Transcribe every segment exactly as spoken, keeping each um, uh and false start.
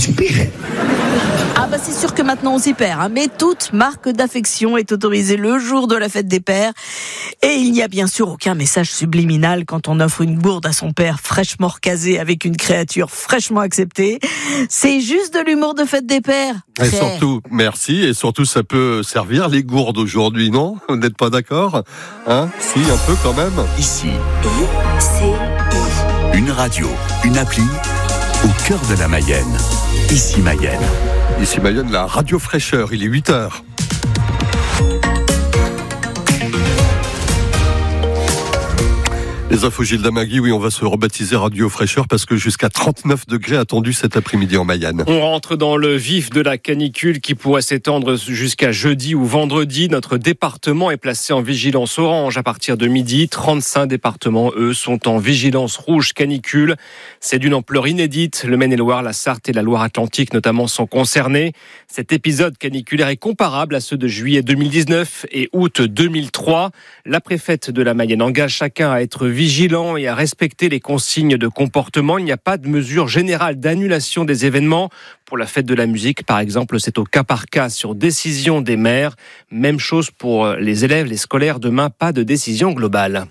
s'y perd. Ah bah c'est sûr que maintenant on s'y perd, hein. Mais toute marque d'affection est autorisée le jour de la fête des pères. Et il n'y a bien sûr aucun message subliminal quand on offre une gourde à son père fraîchement recasée avec une créature fraîchement acceptée. C'est juste de l'humour de fête des pères. Et surtout, merci, et surtout ça peut servir les gourdes aujourd'hui, non ? Vous n'êtes pas d'accord ? Hein ? Si, un peu quand même. Ici, I C I. une radio, une appli, au cœur de la Mayenne. Ici Mayenne. Ici Mayenne, la radio fraîcheur, il est huit heures. Les infos Gilles Damagui, oui, on va se rebaptiser Radio Fraîcheur parce que jusqu'à trente-neuf degrés attendus cet après-midi en Mayenne. On rentre dans le vif de la canicule qui pourrait s'étendre jusqu'à jeudi ou vendredi. Notre département est placé en vigilance orange à partir de midi. trente-cinq départements, eux, sont en vigilance rouge canicule. C'est d'une ampleur inédite. Le Maine-et-Loire, la Sarthe et la Loire-Atlantique notamment sont concernés. Cet épisode caniculaire est comparable à ceux de juillet deux mille dix-neuf et août deux mille trois. La préfète de la Mayenne engage chacun à être vigilant vigilant et à respecter les consignes de comportement. Il n'y a pas de mesure générale d'annulation des événements. Pour la fête de la musique, par exemple, c'est au cas par cas sur décision des maires. Même chose pour les élèves, les scolaires. Demain, pas de décision globale.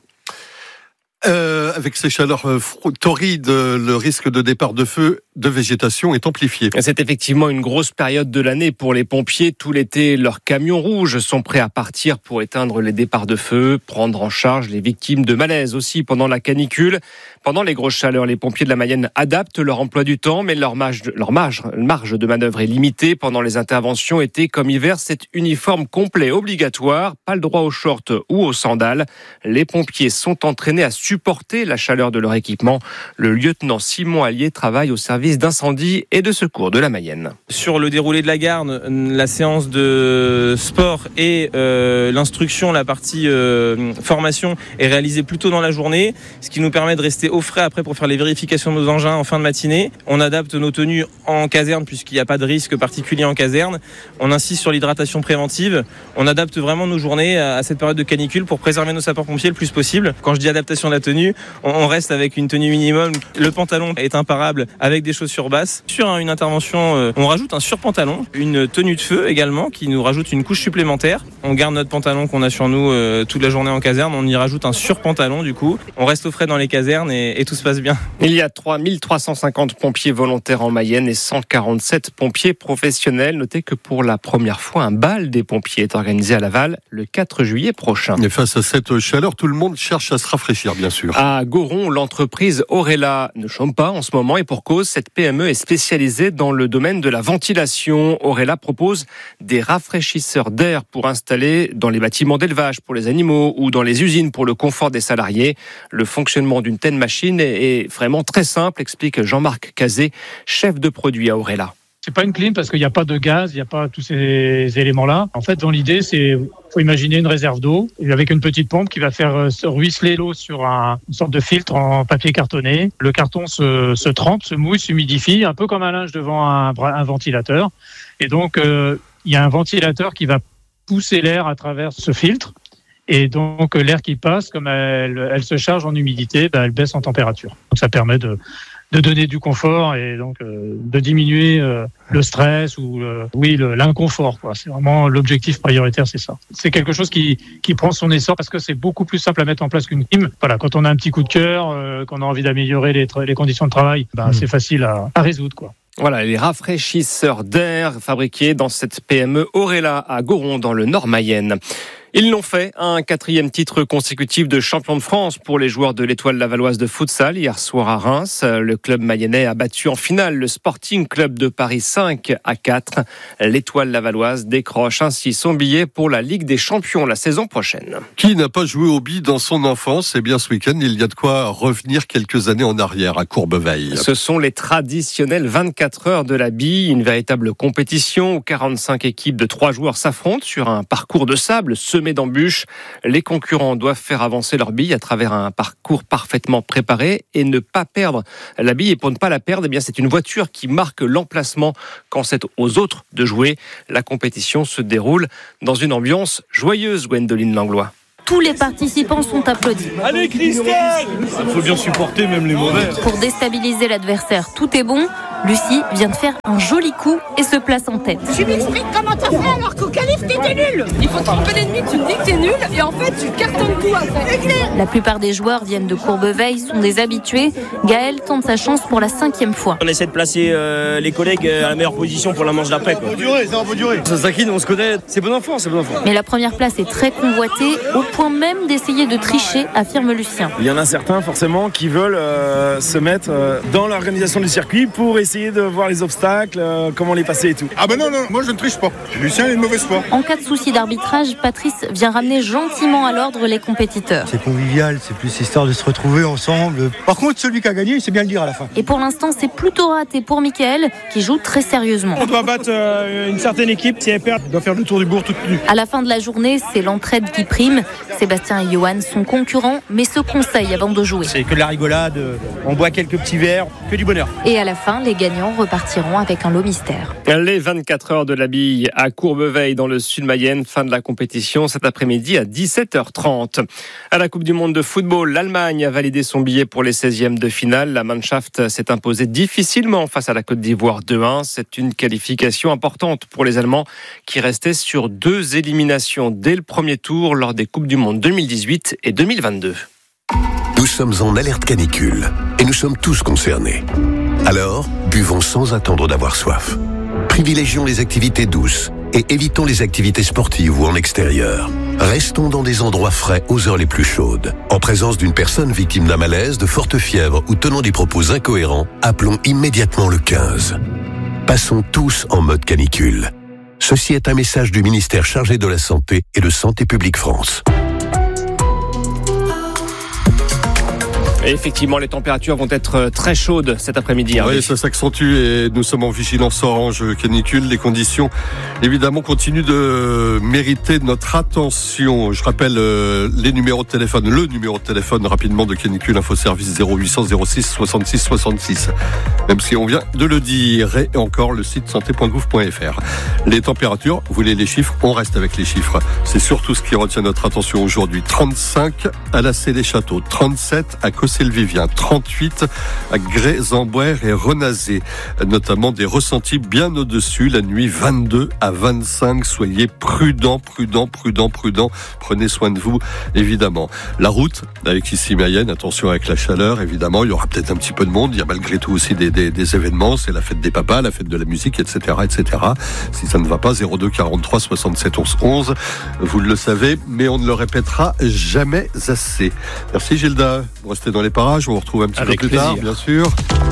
Euh, avec ces chaleurs euh, torrides, le risque de départ de feu, de végétation est amplifié. C'est effectivement une grosse période de l'année pour les pompiers. Tout l'été, leurs camions rouges sont prêts à partir pour éteindre les départs de feu, prendre en charge les victimes de malaise aussi pendant la canicule. Pendant les grosses chaleurs, les pompiers de la Mayenne adaptent leur emploi du temps, mais leur marge, leur marge, marge de manœuvre est limitée. Pendant les interventions, été comme hiver, c'est uniforme complet obligatoire, pas le droit aux shorts ou aux sandales. Les pompiers sont entraînés à supporter la chaleur de leur équipement. Le lieutenant Simon Allier travaille au service d'incendie et de secours de la Mayenne. Sur le déroulé de la garde, la séance de sport et euh, l'instruction, la partie euh, formation est réalisée plus tôt dans la journée, ce qui nous permet de rester au frais après pour faire les vérifications de nos engins en fin de matinée. On adapte nos tenues en caserne puisqu'il n'y a pas de risque particulier en caserne. On insiste sur l'hydratation préventive. On adapte vraiment nos journées à cette période de canicule pour préserver nos sapeurs-pompiers le plus possible. Quand je dis adaptation de la tenue, on reste avec une tenue minimum. Le pantalon est imparable avec des chaussures basses. Sur une intervention, on rajoute un surpantalon, une tenue de feu également qui nous rajoute une couche supplémentaire. On garde notre pantalon qu'on a sur nous euh, toute la journée en caserne. On y rajoute un surpantalon du coup. On reste au frais dans les casernes et Et, et tout se passe bien. Il y a trois mille trois cent cinquante pompiers volontaires en Mayenne et cent quarante-sept pompiers professionnels. Notez que pour la première fois, un bal des pompiers est organisé à Laval le quatre juillet prochain. Et face à cette chaleur, tout le monde cherche à se rafraîchir, bien sûr. À Goron, l'entreprise Aurela ne chôme pas en ce moment et pour cause, cette P M E est spécialisée dans le domaine de la ventilation. Aurela propose des rafraîchisseurs d'air pour installer dans les bâtiments d'élevage pour les animaux ou dans les usines pour le confort des salariés. Le fonctionnement d'une telle machine est vraiment très simple, explique Jean-Marc Cazé, chef de produit à Aurela. C'est pas une clim parce qu'il n'y a pas de gaz, il n'y a pas tous ces éléments-là. En fait, dans l'idée, c'est faut imaginer une réserve d'eau avec une petite pompe qui va faire ruisseler l'eau sur un, une sorte de filtre en papier cartonné. Le carton se, se trempe, se mouille, s'humidifie, un peu comme un linge devant un, un ventilateur. Et donc, euh, il y a un ventilateur qui va pousser l'air à travers ce filtre. Et donc, l'air qui passe, comme elle, elle se charge en humidité, ben, elle baisse en température. Donc, ça permet de, de donner du confort et donc euh, de diminuer euh, le stress ou le, oui, le, l'inconfort, quoi. C'est vraiment l'objectif prioritaire, c'est ça. C'est quelque chose qui, qui prend son essor parce que c'est beaucoup plus simple à mettre en place qu'une clim. Voilà, quand on a un petit coup de cœur, euh, qu'on a envie d'améliorer les, les conditions de travail, ben, mmh. c'est facile à, à résoudre, quoi. Voilà, les rafraîchisseurs d'air fabriqués dans cette P M E Aurela à Goron, dans le Nord Mayenne. Ils l'ont fait, un quatrième titre consécutif de champion de France pour les joueurs de l'Étoile lavalloise de futsal hier soir à Reims. Le club mayennais a battu en finale le Sporting Club de Paris cinq à quatre. L'Étoile lavalloise décroche ainsi son billet pour la Ligue des Champions la saison prochaine. Qui n'a pas joué au billes dans son enfance ? Eh bien, ce week-end, il y a de quoi revenir quelques années en arrière à Courbeveille. Ce sont les traditionnelles vingt-quatre heures de la bille, une véritable compétition où quarante-cinq équipes de trois joueurs s'affrontent sur un parcours de sable semé d'embûches. Les concurrents doivent faire avancer leur bille à travers un parcours parfaitement préparé et ne pas perdre la bille. Et pour ne pas la perdre, eh bien, c'est une voiture qui marque l'emplacement quand c'est aux autres de jouer. La compétition se déroule dans une ambiance joyeuse, Gwendoline Langlois. Tous les participants sont applaudis. Allez Christelle! Il faut bien supporter même les mauvais. Pour déstabiliser l'adversaire, tout est bon. Lucie vient de faire un joli coup et se place en tête. Tu m'expliques comment t'as fait alors qu'au qualif t'étais nul? Il faut tromper l'ennemi, tu me dis que t'es nul et en fait tu cartonnes tout après. La plupart des joueurs viennent de Courbeveille, sont des habitués. Gaël tente sa chance pour la cinquième fois. On essaie de placer euh, les collègues à la meilleure position pour la manche d'après. Ça va durer, ça va durer. Ça s'inquiète, on se connaît. C'est bon enfant, c'est bon enfant. Mais la première place est très convoitée, au point même d'essayer de tricher, affirme Lucien. Il y en a certains forcément qui veulent euh, se mettre euh, dans l'organisation du circuit pour essayer de voir les obstacles, euh, comment les passer et tout. Ah ben non, non, moi je ne triche pas. Lucien est de mauvaise foi. En cas de souci d'arbitrage, Patrice vient ramener gentiment à l'ordre les compétiteurs. C'est convivial, c'est plus histoire de se retrouver ensemble. Par contre, celui qui a gagné, il sait bien le dire à la fin. Et pour l'instant, c'est plutôt raté pour Mickaël, qui joue très sérieusement. On doit battre euh, une certaine équipe, si elle perd, on doit faire le tour du bourg toute nue. À la fin de la journée, c'est l'entraide qui prime. Sébastien et Johan sont concurrents, mais se conseillent avant de jouer. C'est que de la rigolade, on boit quelques petits verres, que du bonheur. Et à la fin, les gagnants repartiront avec un lot mystère. Les vingt-quatre heures de la bille à Courbeveille dans le sud Mayenne, fin de la compétition cet après-midi à dix-sept heures trente. À la Coupe du Monde de football, l'Allemagne a validé son billet pour les seizièmes de finale. La Mannschaft s'est imposée difficilement face à la Côte d'Ivoire deux un. C'est une qualification importante pour les Allemands qui restaient sur deux éliminations dès le premier tour lors des Coupes du Monde deux mille dix-huit et deux mille vingt-deux. Nous sommes en alerte canicule et nous sommes tous concernés. Alors, buvons sans attendre d'avoir soif. Privilégions les activités douces et évitons les activités sportives ou en extérieur. Restons dans des endroits frais aux heures les plus chaudes. En présence d'une personne victime d'un malaise, de forte fièvre ou tenant des propos incohérents, appelons immédiatement le quinze. Passons tous en mode canicule. Ceci est un message du ministère chargé de la Santé et de Santé publique France. Et effectivement, les températures vont être très chaudes cet après-midi. Oui, ça s'accentue et nous sommes en vigilance orange canicule. Les conditions, évidemment, continuent de mériter notre attention. Je rappelle euh, les numéros de téléphone, le numéro de téléphone rapidement de Canicule Info Service zéro huit cents zéro six soixante-six soixante-six. Même si on vient de le dire. Et encore le site santé point gouv point f r. Les températures, vous voulez les chiffres? On reste avec les chiffres. C'est surtout ce qui retient notre attention aujourd'hui. trente-cinq à la Célé-Château, trente-sept à Cossé-le-Vivien, trente-huit à Grès-en-Boer et Renazé. Notamment des ressentis bien au-dessus. La nuit, vingt-deux à vingt-cinq. Soyez prudents, prudents, prudents, prudents. Prenez soin de vous, évidemment. La route, avec ici Mayenne, attention avec la chaleur, évidemment. Il y aura peut-être un petit peu de monde. Il y a malgré tout aussi des, des, des événements. C'est la fête des papas, la fête de la musique, et cetera, et cetera. Si ça ne va pas, zéro deux quarante-trois soixante-sept onze onze. Vous le savez, mais on ne le répétera jamais assez. Merci Gilda. Vous restez dans les parages. On vous retrouve un petit avec peu plus plaisir. tard, bien sûr.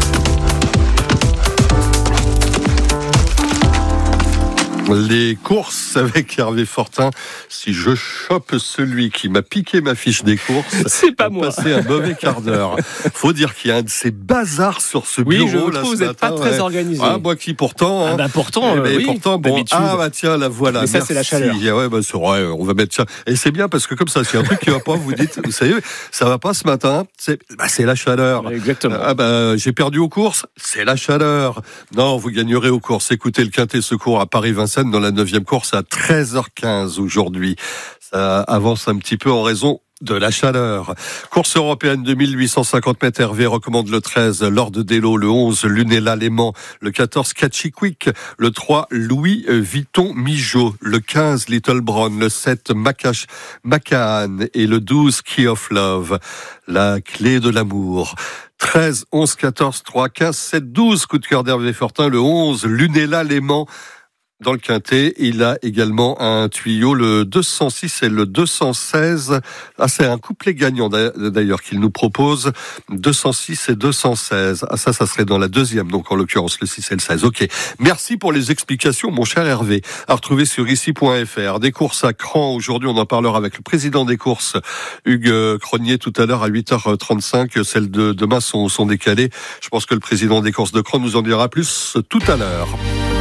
Les courses avec Hervé Fortin. Si je chope celui qui m'a piqué ma fiche des courses, c'est pas moi. Passer un mauvais quart d'heure. Faut dire qu'il y a un de ces bazars sur ce oui, bureau. Oui, je là, trouve, vous n'êtes pas ouais. très organisé. Ah, moi qui pourtant. Hein. Ah, bah pourtant, eh ben, euh, oui, pourtant, bon. Ah, bah tiens, la voilà. Mais ça, merci. c'est la chaleur. Ouais, bah, c'est vrai, on va mettre ça. Et c'est bien parce que comme ça, s'il y a un truc qui va pas, vous dites, vous savez, ça va pas ce matin, c'est, bah, c'est la chaleur. Exactement. Ah, bah, j'ai perdu aux courses, c'est la chaleur. Non, vous gagnerez aux courses. Écoutez le Quintet Secours à Paris-Vincennes dans la neuvième course à treize heures quinze aujourd'hui. Ça avance un petit peu en raison de la chaleur. Course européenne de mille huit cent cinquante mètres. Hervé recommande le treize, Lord Dello, le onze, Lunella Léman, le quatorze, Catchy Quick, le trois, Louis Vuitton Mijo, le quinze, Little Brown, le sept, Macache, Macahan et le douze, Key of Love, la clé de l'amour. treize, onze, quatorze, trois, quinze, sept, douze, coup de cœur d'Hervé Fortin, le onze, Lunella Léman. Dans le Quintet, il a également un tuyau, le deux cent six et le deux cent seize. Ah, c'est un couplet gagnant d'ailleurs qu'il nous propose. deux cent six et deux cent seize. Ah, ça, ça serait dans la deuxième, donc en l'occurrence le six et le seize. Ok. Merci pour les explications, mon cher Hervé. À retrouver sur ici point f r. Des courses à Cran. Aujourd'hui, on en parlera avec le président des courses, Hugues Cronier, tout à l'heure à huit heures trente-cinq. Celles de demain sont, sont décalées. Je pense que le président des courses de Cran nous en dira plus tout à l'heure.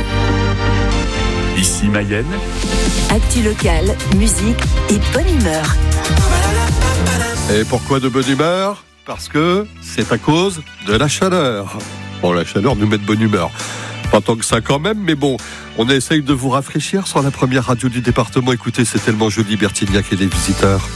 Ici Mayenne. Actu locale, musique et bonne humeur. Et pourquoi de bonne humeur? Parce que c'est à cause de la chaleur. Bon, la chaleur nous met de bonne humeur. Pas tant que ça quand même, mais bon, on essaye de vous rafraîchir sur la première radio du département. Écoutez, c'est tellement joli, Bertignac et les visiteurs.